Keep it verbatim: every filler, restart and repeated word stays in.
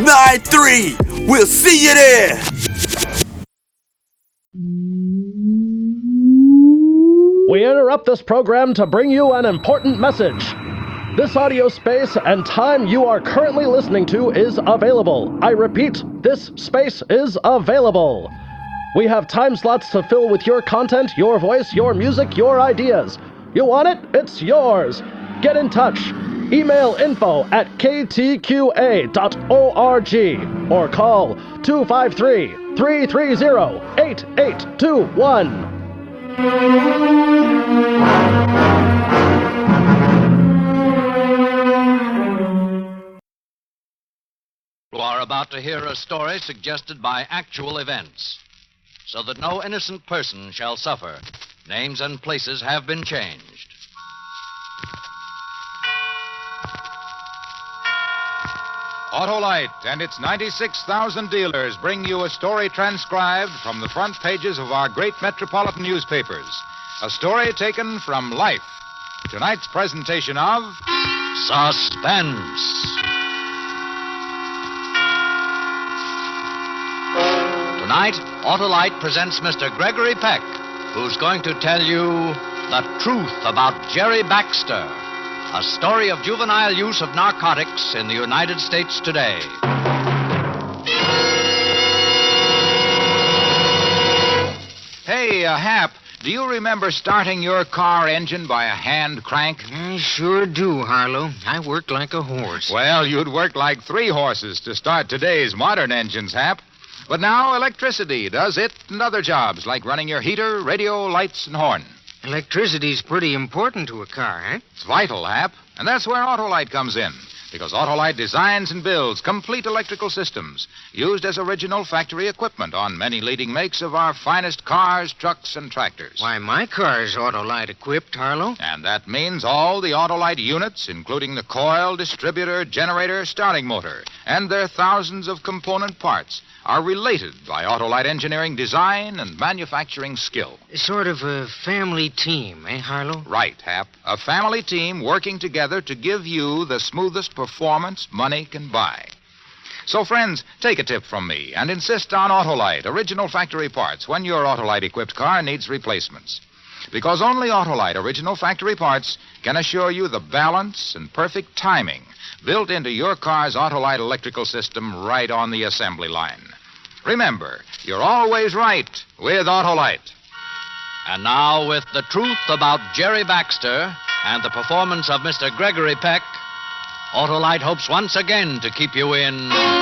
nine three. We'll see you there. We interrupt this program to bring you an important message. This audio space and time you are currently listening to is available. I repeat, this space is available. We have time slots to fill with your content, your voice, your music, your ideas. You want it? It's yours. Get in touch. Email info at k t q a dot org or call two five three, three three zero, eight eight two one. You are about to hear a story suggested by actual events, so that no innocent person shall suffer. Names and places have been changed. Autolite and its ninety-six thousand dealers bring you a story transcribed from the front pages of our great metropolitan newspapers. A story taken from life. Tonight's presentation of Suspense. Tonight, Autolite presents Mister Gregory Peck, who's going to tell you the truth about Jerry Baxter, a story of juvenile use of narcotics in the United States today. Hey, uh, Hap, do you remember starting your car engine by a hand crank? I sure do, Harlow. I work like a horse. Well, you'd work like three horses to start today's modern engines, Hap. But now electricity does it and other jobs, like running your heater, radio, lights, and horn. Electricity's pretty important to a car, eh? It's vital, Hap. And that's where Autolite comes in. Because Autolite designs and builds complete electrical systems used as original factory equipment on many leading makes of our finest cars, trucks, and tractors. Why, my car's Autolite equipped, Harlow. And that means all the Autolite units, including the coil, distributor, generator, starting motor, and their thousands of component parts, are related by Autolite engineering design and manufacturing skill. Sort of a family team, eh, Harlow? Right, Hap. A family team working together to give you the smoothest performance money can buy. So, friends, take a tip from me and insist on Autolite, original factory parts, when your Autolite-equipped car needs replacements. Because only Autolite original factory parts can assure you the balance and perfect timing built into your car's Autolite electrical system right on the assembly line. Remember, you're always right with Autolite. And now, with the truth about Jerry Baxter and the performance of Mister Gregory Peck, Autolite hopes once again to keep you in